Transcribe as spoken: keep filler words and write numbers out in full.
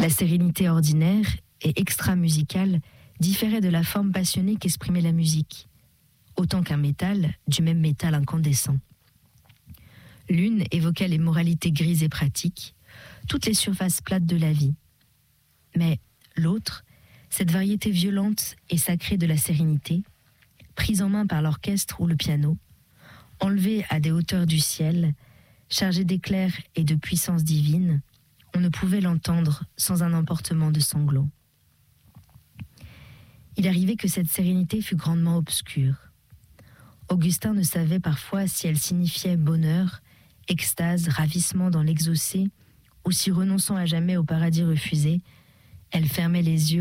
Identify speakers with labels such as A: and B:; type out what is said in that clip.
A: La sérénité ordinaire et extra-musicale différait de la forme passionnée qu'exprimait la musique, autant qu'un métal, du même métal incandescent. L'une évoquait les moralités grises et pratiques, toutes les surfaces plates de la vie. Mais l'autre, cette variété violente et sacrée de la sérénité, prise en main par l'orchestre ou le piano, enlevée à des hauteurs du ciel, chargée d'éclairs et de puissance divine, on ne pouvait l'entendre sans un emportement de sanglots. Il arrivait que cette sérénité fût grandement obscure. Augustin ne savait parfois si elle signifiait bonheur, extase, ravissement dans l'exaucé, ou si renonçant à jamais au paradis refusé, elle fermait les yeux